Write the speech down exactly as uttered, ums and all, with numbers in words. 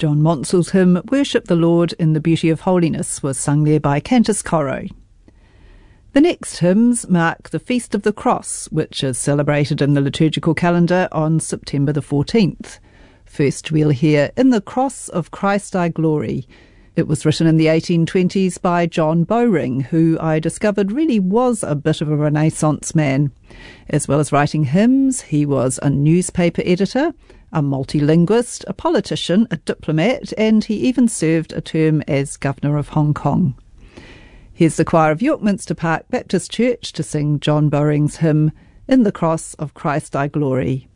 John Monsell's hymn Worship the Lord in the Beauty of Holiness was sung there by Cantus Coro. The next hymns mark the Feast of the Cross, which is celebrated in the liturgical calendar on September the fourteenth. First we'll hear In the Cross of Christ Our Glory. It was written in the eighteen twenties by John Bowring, who I discovered really was a bit of a Renaissance man. As well as writing hymns, he was a newspaper editor, a multilinguist, a politician, a diplomat, and he even served a term as Governor of Hong Kong. Here's the choir of York Minster Park Baptist Church to sing John Bowring's hymn, In the Cross of Christ Our Glory.